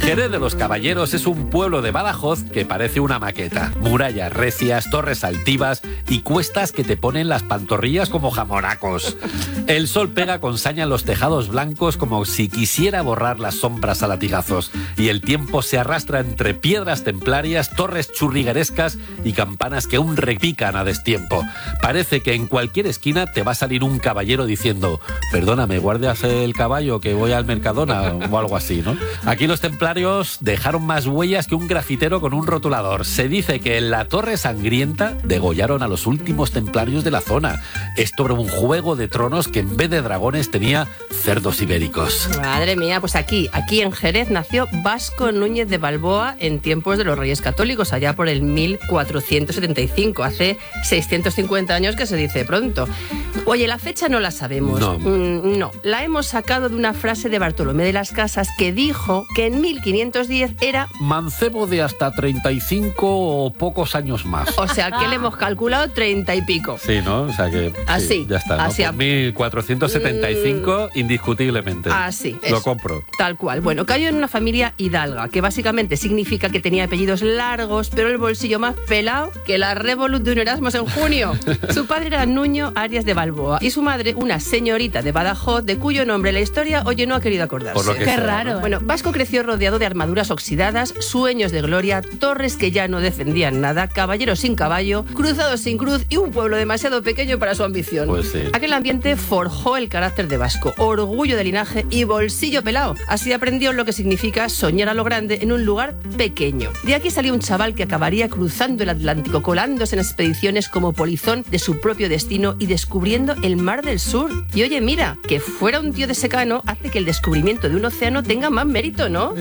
Jerez de los Caballeros es un pueblo de Badajoz que parece una maqueta. Murallas recias, torres altivas y cuestas que te ponen las pantorrillas como jamonacos. El sol pega con saña en los tejados blancos como si quisiera borrar las sombras a latigazos. Y el tiempo se arrastra entre piedras templarias, torres churriguerescas y campanas que aún repican a destiempo. Parece que en cualquier esquina te va a salir un caballero diciendo: perdóname, guardas el caballo que voy al Mercadona, o algo así, ¿no? Aquí los templarios dejaron más huellas que un grafitero con un rotulador. Se dice que en la Torre Sangrienta degollaron a los últimos templarios de la zona. Esto era un juego de tronos que en vez de dragones tenía cerdos ibéricos. Madre mía, pues aquí en Jerez nació Vasco Núñez de Balboa en tiempos de los Reyes Católicos, allá por el 1475, hace 650 años, que se dice pronto. Oye, la fecha no la sabemos. No, la hemos sacado de una frase de Bartolomé de las Casas que dijo que en 1510 era mancebo de hasta 35 o pocos años más. O sea, que le hemos calculado 30 y pico. Sí, ¿no? O sea que así, sí, ya está, ¿no? Así. Por 1475, indiscutiblemente. Así. Lo compro. Tal cual. Bueno, cayó en una familia hidalga, que básicamente significa que tenía apellidos largos, pero el bolsillo más pelado que la Revolut de un Erasmus en junio. Su padre era Nuño Arias de Balboa y su madre una señorita de Badajoz, de cuyo nombre la historia, oye, no ha querido acordarse. Por lo que Qué sea, raro. ¿no? Bueno, Vasco creció rodeado de armaduras oxidadas, sueños de gloria, torres que ya no defendían nada, caballeros sin caballo, cruzados sin cruz y un pueblo demasiado pequeño para su ambición. Pues sí. Aquel ambiente forjó el carácter de Vasco, orgullo de linaje y bolsillo pelado. Así aprendió lo que significa soñar a lo grande en un lugar pequeño. De aquí salió un chaval que acabaría cruzando el Atlántico, colándose en expediciones como polizón de su propio destino y descubriendo el Mar del Sur. Y oye, mira, que fuera un tío de secano hace que el descubrimiento de un océano tenga más mérito, ¿no?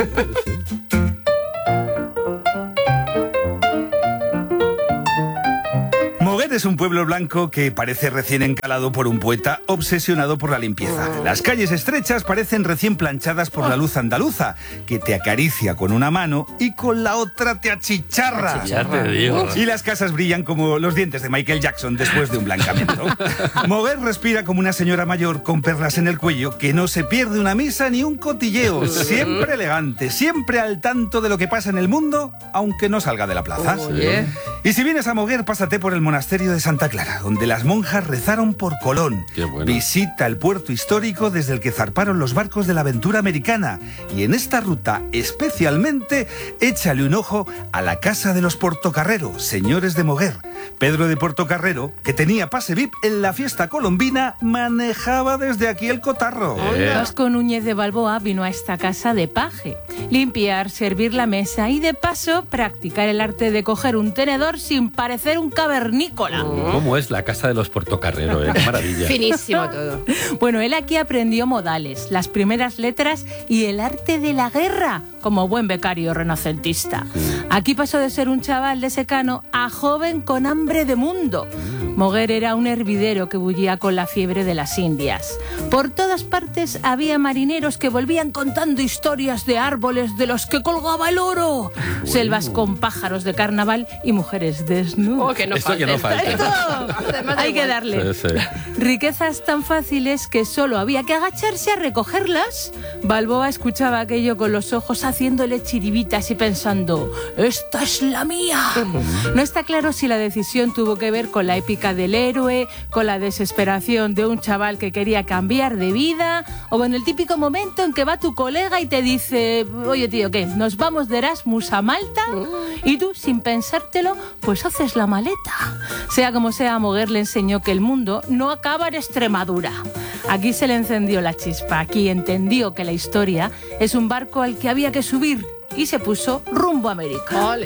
Moguer es un pueblo blanco que parece recién encalado por un poeta obsesionado por la limpieza. Las calles estrechas parecen recién planchadas por la luz andaluza, que te acaricia con una mano y con la otra te achicharra. Ya te digo. Y las casas brillan como los dientes de Michael Jackson después de un blancamiento. Moguer respira como una señora mayor con perlas en el cuello que no se pierde una misa ni un cotilleo. Siempre elegante, siempre al tanto de lo que pasa en el mundo, aunque no salga de la plaza. Oye. Y si vienes a Moguer, pásate por el monasterio de Santa Clara, donde las monjas rezaron por Colón. Qué bueno. Visita el puerto histórico desde el que zarparon los barcos de la aventura americana. Y en esta ruta, especialmente, échale un ojo a la casa de los Portocarrero, señores de Moguer. Pedro de Portocarrero, que tenía pase VIP en la fiesta colombina, manejaba desde aquí el cotarro. Vasco Núñez de Balboa vino a esta casa de paje, limpiar, servir la mesa y de paso practicar el arte de coger un tenedor sin parecer un cavernícola. ¿Cómo es la casa de los Portocarrero? Qué maravilla. Finísimo todo. Bueno, él aquí aprendió modales, las primeras letras y el arte de la guerra, como buen becario renacentista. Aquí pasó de ser un chaval de secano a joven con hambre de mundo. Moguer era un hervidero que bullía con la fiebre de las Indias. Por todas partes había marineros que volvían contando historias de árboles de los que colgaba el oro, selvas con pájaros de carnaval y mujeres desnudas. Oh, que no Esto que no falte. Hay que darle. Sí, sí. Riquezas tan fáciles que solo había que agacharse a recogerlas. Balboa escuchaba aquello con los ojos haciéndole chiribitas y pensando: ¡esta es la mía! No está claro si la decisión tuvo que ver con la épica del héroe, con la desesperación de un chaval que quería cambiar de vida, o en el típico momento en que va tu colega y te dice: oye tío, ¿qué? ¿Nos vamos de Erasmus a Malta? Y tú, sin pensártelo, pues haces la maleta. Sea como sea, Moguer le enseñó que el mundo no acaba en Extremadura. Aquí se le encendió la chispa, aquí entendió que la historia es un barco al que había que subir y se puso rumbo a América. Ole.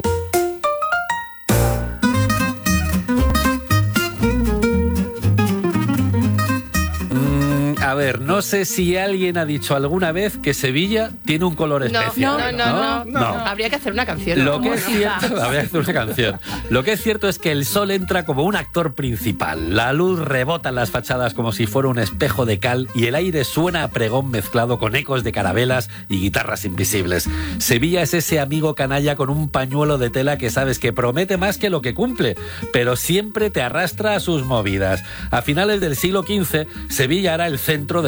A ver, no sé si alguien ha dicho alguna vez que Sevilla tiene un color especial. No. Habría que hacer una canción. Lo que es cierto, habría que hacer una canción. Lo que es cierto es que el sol entra como un actor principal. La luz rebota en las fachadas como si fuera un espejo de cal y el aire suena a pregón mezclado con ecos de carabelas y guitarras invisibles. Sevilla es ese amigo canalla con un pañuelo de tela que sabes que promete más que lo que cumple, pero siempre te arrastra a sus movidas. A finales del siglo XV, Sevilla era el centro del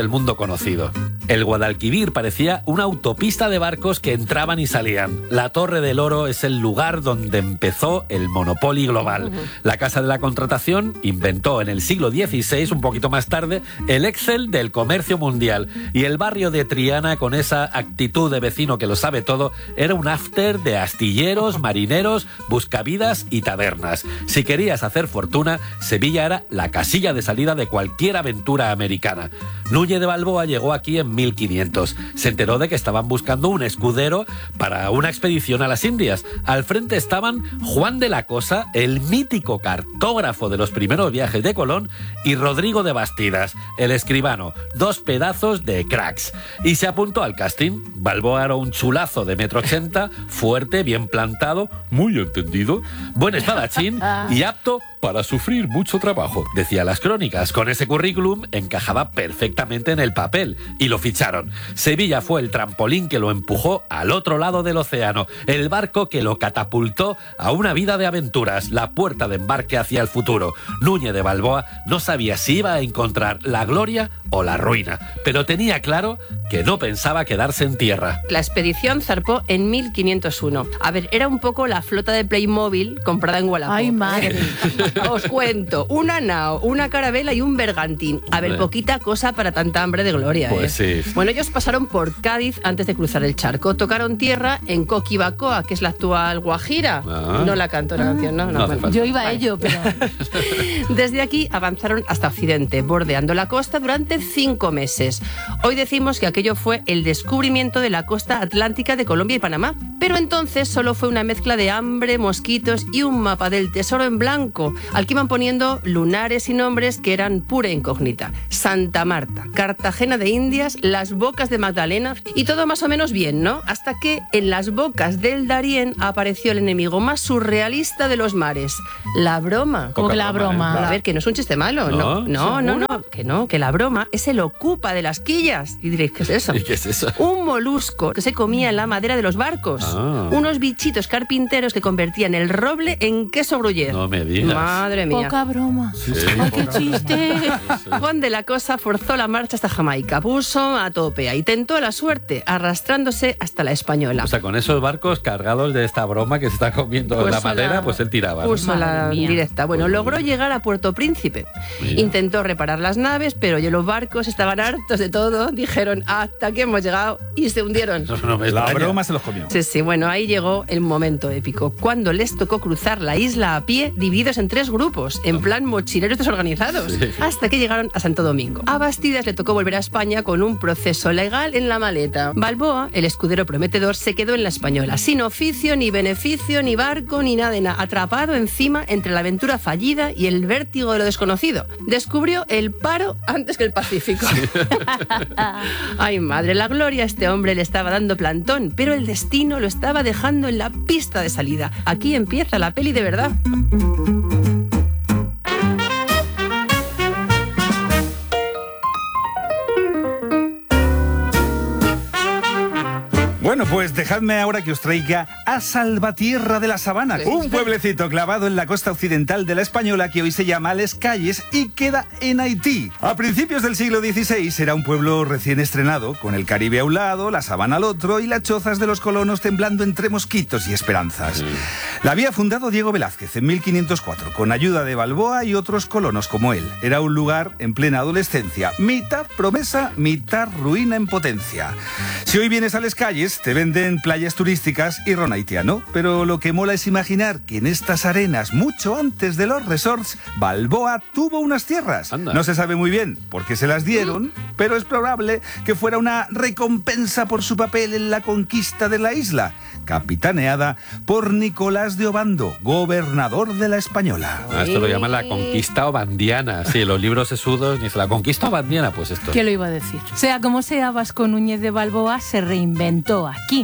el mundo conocido. El Guadalquivir parecía una autopista de barcos que entraban y salían. La Torre del Oro es el lugar donde empezó el monopolio global. La Casa de la Contratación inventó en el siglo XVI, un poquito más tarde, el Excel del comercio mundial. Y el barrio de Triana, con esa actitud de vecino que lo sabe todo, era un after de astilleros, marineros, buscavidas y tabernas. Si querías hacer fortuna, Sevilla era la casilla de salida de cualquier aventura americana. Núñez de Balboa llegó aquí en 1500. Se enteró de que estaban buscando un escudero para una expedición a las Indias. Al frente estaban Juan de la Cosa, el mítico cartógrafo de los primeros viajes de Colón, y Rodrigo de Bastidas, el escribano. Dos pedazos de cracks. Y se apuntó al casting. Balboa era un chulazo de 1,80 m, fuerte, bien plantado, muy entendido, buen espadachín y apto para sufrir mucho trabajo, decía las crónicas. Con ese currículum encajaba perfectamente en el papel y lo ficharon. Sevilla fue el trampolín que lo empujó al otro lado del océano, el barco que lo catapultó a una vida de aventuras, la puerta de embarque hacia el futuro. Núñez de Balboa no sabía si iba a encontrar la gloria o la ruina, pero tenía claro que no pensaba quedarse en tierra. La expedición zarpó en 1501. A ver, era un poco la flota de Playmobil comprada en Wallapop. Ay, madre. Os cuento, una nao, una carabela y un bergantín. A ver, poquita cosa para tanta hambre de gloria, Pues sí. Bueno, ellos pasaron por Cádiz antes de cruzar el charco. Tocaron tierra en Coquibacoa, que es la actual Guajira. No la canto la canción, ¿no? No hace falta. Yo iba a ello, pero... Desde aquí avanzaron hasta Occidente, bordeando la costa durante 5 meses. Hoy decimos que aquello fue el descubrimiento de la costa atlántica de Colombia y Panamá. Pero entonces solo fue una mezcla de hambre, mosquitos y un mapa del tesoro en blanco, al que iban poniendo lunares y nombres que eran pura incógnita. Santa Marta, Cartagena de Indias, las Bocas de Magdalena y todo más o menos bien, ¿no? Hasta que en las bocas del Darién apareció el enemigo más surrealista de los mares, la broma. ¿Cómo que la broma? A ver, que no es un chiste malo. No, que la broma es el ocupa de las quillas. Y diréis, ¿qué es eso? ¿Y qué es eso? Un molusco que se comía en la madera de los barcos. Unos bichitos carpinteros que convertían el roble en queso gruyère. No me digas. Madre mía. Poca broma. Ay, qué chiste. Juan de la Cosa forzó la marcha hasta Jamaica, puso a tope y tentó la suerte, arrastrándose hasta la Española. O sea, con esos barcos cargados de esta broma que se está comiendo Puso la madera, pues él tiraba, ¿no? Puso la Madre mía. directa. Bueno, logró llegar a Puerto Príncipe. Mira. Intentó reparar las naves, pero los barcos estaban hartos de todo. Dijeron, hasta aquí hemos llegado, y se hundieron. No me La extraña. broma se los comió. Sí, bueno, ahí llegó el momento épico, cuando les tocó cruzar la isla a pie, divididos en 3 grupos, en plan mochileros desorganizados, hasta que llegaron a Santo Domingo. A Bastidas le tocó volver a España con un proceso legal en la maleta. Balboa, el escudero prometedor, se quedó en la Española, sin oficio, ni beneficio, ni barco, ni nada de nada, atrapado encima entre la aventura fallida y el vértigo de lo desconocido. Descubrió el paro antes que el Pacífico. Ay, madre, la gloria a este hombre le estaba dando plantón, pero el destino lo estaba dejando en la pista de salida. Aquí empieza la peli de verdad. Bueno, pues dejadme ahora que os traiga a Salvatierra de la Sabana, un pueblecito clavado en la costa occidental de la Española que hoy se llama Les Calles y queda en Haití. A principios del siglo XVI era un pueblo recién estrenado, con el Caribe a un lado, la sabana al otro y las chozas de los colonos temblando entre mosquitos y esperanzas. La había fundado Diego Velázquez en 1504, con ayuda de Balboa y otros colonos como él. Era un lugar en plena adolescencia, mitad promesa, mitad ruina en potencia. Si hoy vienes a Les Calles, te venden playas turísticas y ron haitiano, pero lo que mola es imaginar que en estas arenas, mucho antes de los resorts, Balboa tuvo unas tierras. Anda. No se sabe muy bien por qué se las dieron, pero es probable que fuera una recompensa por su papel en la conquista de la isla, capitaneada por Nicolás de Obando, gobernador de la Española. Esto lo llaman la conquista obandiana. Sí, los libros sesudos dicen la conquista obandiana, pues esto. ¿Qué lo iba a decir? Sea como sea, Vasco Núñez de Balboa se reinventó aquí.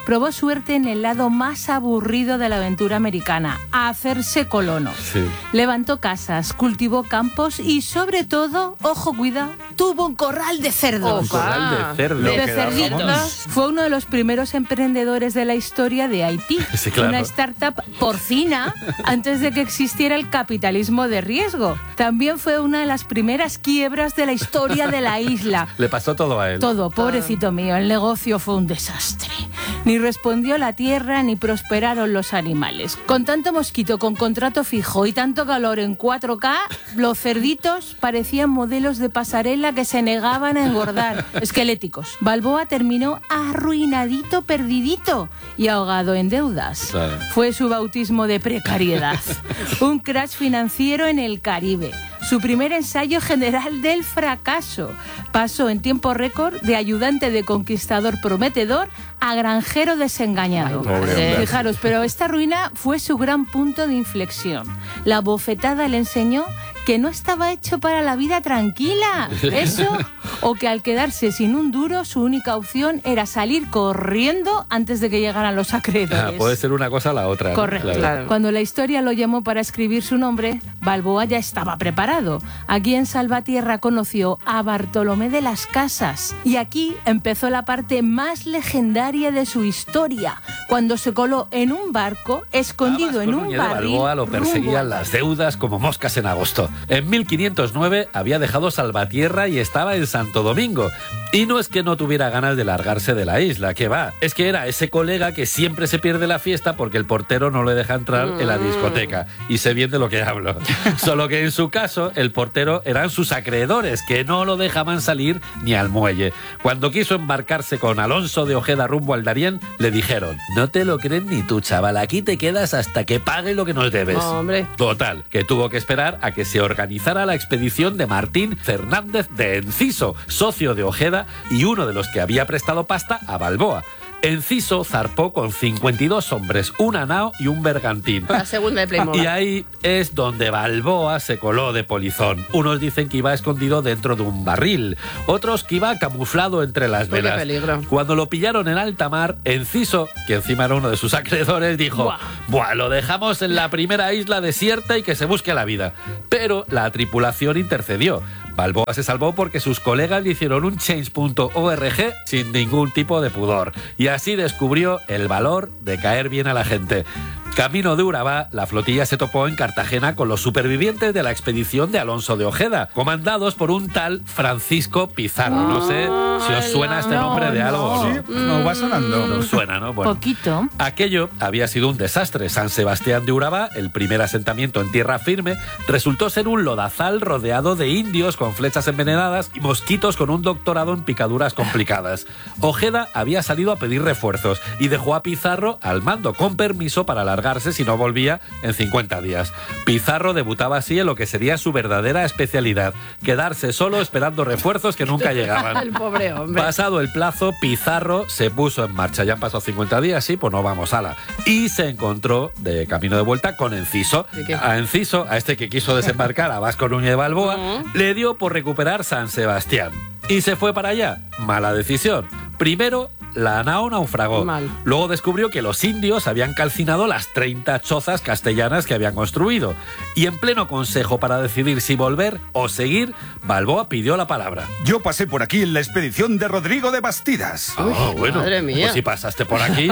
probó suerte en el lado más aburrido de la aventura americana, a hacerse colono. Sí. Levantó casas, cultivó campos y sobre todo, ojo, cuidado, tuvo un corral de cerdos. Un corral de cerdos. De que da cerditos. jamón. Fue uno de los primeros emprendedores de la historia de Haití. Sí, claro. Una startup porcina antes de que existiera el capitalismo de riesgo. También fue una de las primeras quiebras de la historia de la isla. Le pasó todo a él. Todo, pobrecito mío, el negocio fue un desastre. Ni respondió la tierra ni prosperaron los animales. Con tanto mosquito, con contrato fijo y tanto calor en 4K, los cerditos parecían modelos de pasarela que se negaban a engordar, esqueléticos. Balboa terminó arruinadito, perdidito y ahogado en deudas. Claro. Fue su bautismo de precariedad. Un crash financiero en el Caribe. Su primer ensayo general del fracaso. Pasó en tiempo récord de ayudante de conquistador prometedor a granjero desengañado. Ay, pobre hombre. Fijaros, pero esta ruina fue su gran punto de inflexión. La bofetada le enseñó que no estaba hecho para la vida tranquila. Eso, o que al quedarse sin un duro, su única opción era salir corriendo antes de que llegaran los acreedores. Puede ser una cosa o la otra. ¿no? Correcto. Claro. Cuando la historia lo llamó para escribir su nombre, Balboa ya estaba preparado. Aquí en Salvatierra conoció a Bartolomé de las Casas. Y aquí empezó la parte más legendaria de su historia, cuando se coló en un barco, escondido en un Núñez de barril. Balboa lo rumbo a perseguían las deudas como moscas en agosto. En 1509 había dejado Salvatierra y estaba en Santo Domingo. Y no es que no tuviera ganas de largarse de la isla, que va. Es que era ese colega que siempre se pierde la fiesta porque el portero no le deja entrar en la discoteca. Y sé bien de lo que hablo. Solo que en su caso, el portero eran sus acreedores, que no lo dejaban salir ni al muelle. Cuando quiso embarcarse con Alonso de Ojeda rumbo al Darién, le dijeron: no te lo crees ni tú, chaval, aquí te quedas hasta que pague lo que nos debes. Hombre. Total, que tuvo que esperar a que se organizara la expedición de Martín Fernández de Enciso, socio de Ojeda y uno de los que había prestado pasta a Balboa. Enciso zarpó con 52 hombres, una nao y un bergantín. La segunda de Playmobil. Y ahí es donde Balboa se coló de polizón. Unos dicen que iba escondido dentro de un barril, otros que iba camuflado entre las Uy, qué velas. peligro. Cuando lo pillaron en alta mar, Enciso, que encima era uno de sus acreedores, dijo: Buah, lo dejamos en la primera isla desierta y que se busque la vida. Pero la tripulación intercedió. Balboa se salvó porque sus colegas le hicieron un change.org sin ningún tipo de pudor. Y así descubrió el valor de caer bien a la gente. Camino de Urabá, la flotilla se topó en Cartagena con los supervivientes de la expedición de Alonso de Ojeda, comandados por un tal Francisco Pizarro. No sé si os suena este nombre de algo o no. Sí, nos va sonando. No suena, ¿no? Bueno. Poquito. Aquello había sido un desastre. San Sebastián de Urabá, el primer asentamiento en tierra firme, resultó ser un lodazal rodeado de indios con flechas envenenadas y mosquitos con un doctorado en picaduras complicadas. Ojeda había salido a pedir refuerzos y dejó a Pizarro al mando, con permiso para largarse si no volvía en 50 días. Pizarro debutaba así en lo que sería su verdadera especialidad: quedarse solo esperando refuerzos que nunca llegaban. El pobre hombre. Pasado el plazo, Pizarro se puso en marcha. Ya han pasado 50 días, sí, pues no vamos, ala. Y se encontró de camino de vuelta con Enciso. ¿De qué? A Enciso, a este que quiso desembarcar a Vasco Núñez de Balboa, le dio por recuperar San Sebastián. Y se fue para allá. Mala decisión. Primero, la nao naufragó. Mal. Luego descubrió que los indios habían calcinado las 30 chozas castellanas que habían construido. Y en pleno consejo para decidir si volver o seguir, Balboa pidió la palabra. Yo pasé por aquí en la expedición de Rodrigo de Bastidas. Bueno, madre mía. pues si pasaste por aquí,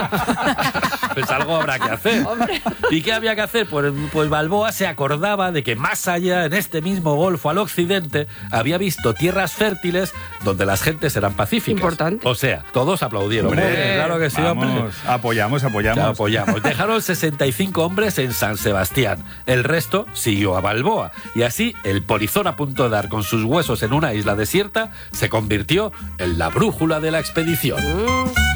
pues algo habrá que hacer. Hombre. ¿Y qué había que hacer? Pues Balboa se acordaba de que más allá, en este mismo golfo al occidente, había visto tierras fértiles donde las gentes eran pacíficas. Importante. O sea, todos aplaudieron. Hombre, Claro que sí, hombre. vamos, apoyamos. Te apoyamos. Dejaron 65 hombres en San Sebastián. El resto siguió a Balboa. Y así, el polizón a punto de dar con sus huesos en una isla desierta se convirtió en la brújula de la expedición.